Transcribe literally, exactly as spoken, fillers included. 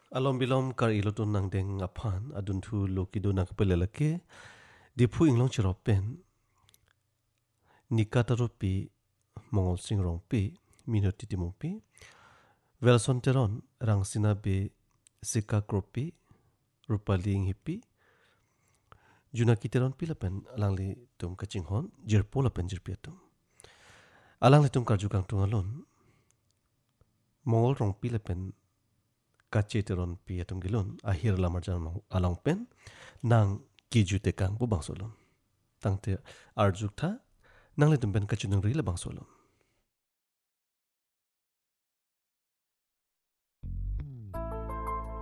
Alom bilom kar ilotun nang deng apan adun thu loki do nak pelelake di phu inglong chiropen nikataropi mongol singrong pi minoti timumpi velson teron rang sinabe sika kropi rupaling hipi juna kiteron pilapen alangli tum kachinghon jirpo lapen jirpiatum alangli tum karjukang tungalon mongol rong pilapen kache teron pi atum gilon akhir lamar jan along pen nang kijute kang bu bangsolon tangte arjuk tha nang le tum pen kachunung ri la bangsolon